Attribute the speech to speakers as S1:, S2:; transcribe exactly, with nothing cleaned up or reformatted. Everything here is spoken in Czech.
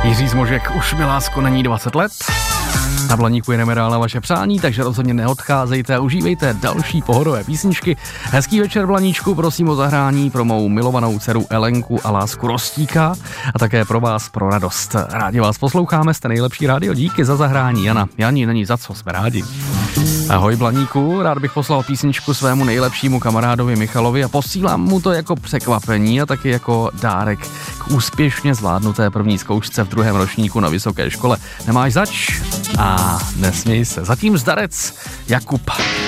S1: Jiří Zmožek, už mi lásko není dvacet let. Na Blaníku jedeme dál na vaše přání, takže rozhodně neodcházejte a užívejte další pohodové písničky. Hezký večer, Blaníčku, prosím o zahrání pro mou milovanou dceru Elenku a lásku Rostíka a také pro vás pro radost. Rádi vás posloucháme, jste nejlepší rádio, díky za zahrání. Jana, Janí, není za co, jsme rádi. Ahoj, Blaníku, rád bych poslal písničku svému nejlepšímu kamarádovi Michalovi a posílám mu to jako překvapení a taky jako dárek k úspěšně zvládnuté první zkoušce v druhém ročníku na vysoké škole. Nemáš zač? A nesměj se. Zatím zdarec Jakub.